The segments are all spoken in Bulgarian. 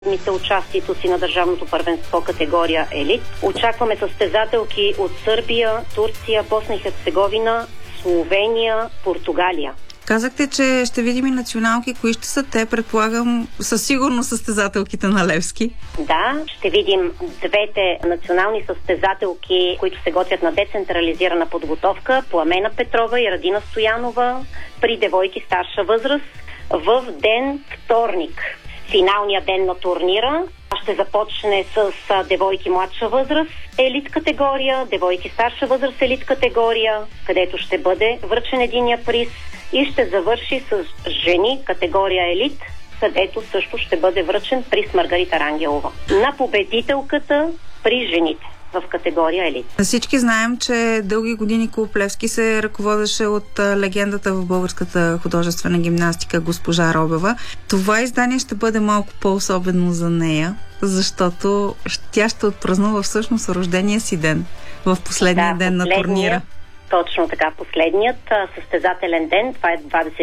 мисля участието си на държавното първенство категория елит. Очакваме състезателки от Сърбия, Турция, Босна и Херцеговина, Словения, Португалия. Казахте, че ще видим и националки. Кои ще са те? Предполагам, със сигурно състезателките на Левски. Да, ще видим двете национални състезателки, които се готвят на децентрализирана подготовка. Пламена Петрова и Радина Стоянова при девойки старша възраст в ден вторник. Финалният ден на турнира ще започне с девойки младша възраст елит категория, девойки старша възраст елит категория, където ще бъде връчен единия приз, и ще завърши с жени категория елит, където също ще бъде връчен приз Маргарита Рангелова на победителката при жените в категория елит. Всички знаем, че дълги години Клуб Левски се ръководеше от легендата в българската художествена гимнастика госпожа Робева. Това издание ще бъде малко по-особено за нея, защото тя ще отпразнува всъщност рождения си ден в последния ден на турнира. Точно така, последният състезателен ден, това е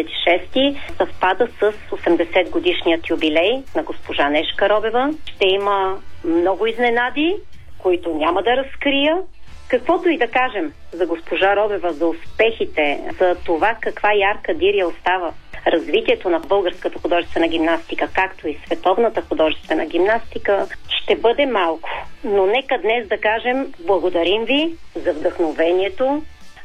26-ти, съвпада с 80 годишният юбилей на госпожа Нешка Робева. Ще има много изненади, които няма да разкрия. Каквото и да кажем за госпожа Робева, за успехите, за това каква ярка дирия остава развитието на българската художествена гимнастика, както и световната художествена гимнастика, ще бъде малко. Но нека днес да кажем благодарим ви за вдъхновението,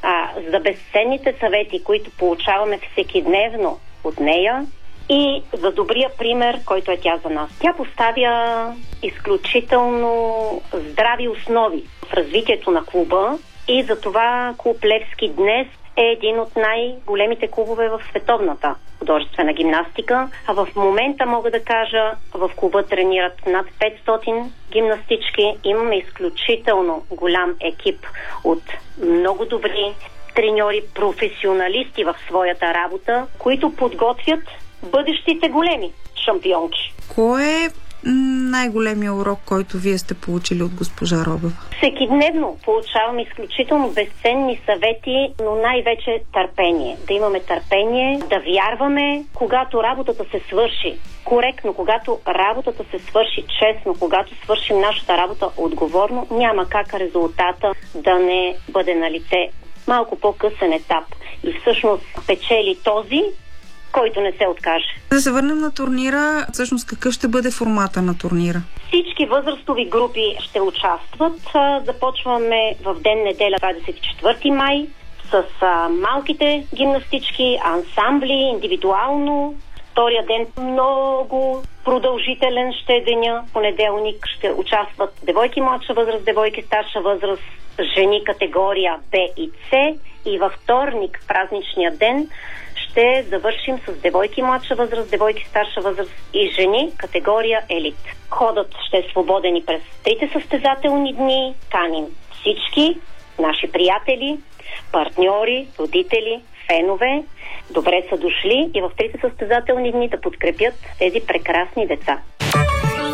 за безценните съвети, които получаваме всекидневно от нея, и за добрия пример, който е тя за нас. Тя поставя изключително здрави основи в развитието на клуба и за това Клуб Левски днес е един от най-големите клубове в световната художествена гимнастика. А в момента мога да кажа, в клуба тренират над 500 гимнастички. Имаме изключително голям екип от много добри треньори, професионалисти в своята работа, които подготвят бъдещите големи шампионки. Кой е най-големият урок, който вие сте получили от госпожа Робева? Всекидневно получаваме изключително безценни съвети, но най-вече търпение. Да имаме търпение, да вярваме, когато работата се свърши коректно, когато работата се свърши честно, когато свършим нашата работа отговорно, няма как резултата да не бъде на лице. Малко по-късен етап. И всъщност печели този, който не се откаже. Да се върнем на турнира. Всъщност какъв ще бъде формата на турнира? Всички възрастови групи ще участват. Започваме в ден неделя 24 май с малките гимнастички, ансамбли, индивидуално. Втория ден много продължителен ще е деня. Понеделник ще участват девойки младша възраст, девойки старша възраст, жени категория Б и С. И във вторник, празничния ден, ще завършим с девойки младша възраст, девойки старша възраст и жени категория елит. Ходът ще е свободен и през трите състезателни дни. Каним всички наши приятели, партньори, родители, фенове. Добре са дошли и в трите състезателни дни да подкрепят тези прекрасни деца.